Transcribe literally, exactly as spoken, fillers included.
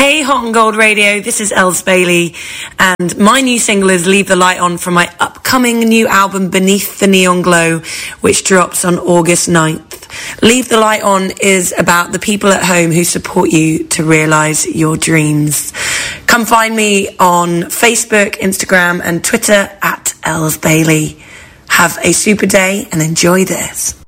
Hey, Hot and Gold Radio, this is Els Bailey, and my new single is Leave the Light On from my upcoming new album Beneath the Neon Glow, which drops on August ninth. Leave the Light On is about the people at home who support you to realise your dreams. Come find me on Facebook, Instagram and Twitter at Els Bailey. Have a super day and enjoy this.